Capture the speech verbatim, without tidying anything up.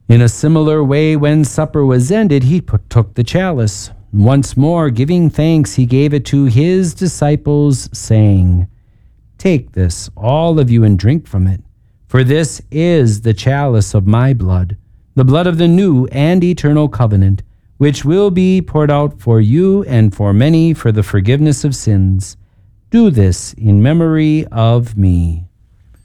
In a similar way, when supper was ended, he put, took the chalice. Once more, giving thanks, he gave it to his disciples, saying, "Take this, all of you, and drink from it. For this is the chalice of my blood, the blood of the new and eternal covenant, which will be poured out for you and for many for the forgiveness of sins. Do this in memory of me."